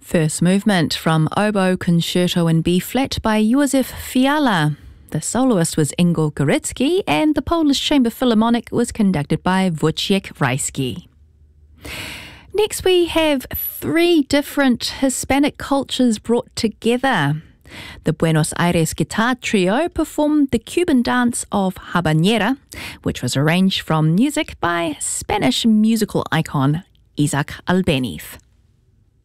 First movement from Oboe Concerto in B-flat by Józef Fiala. The soloist was Igor Gorecki and the Polish Chamber Philharmonic was conducted by Wojciech Rajski. Next we have three different Hispanic cultures brought together. The Buenos Aires Guitar Trio performed the Cuban dance of Habanera, which was arranged from music by Spanish musical icon Isaac Albéniz.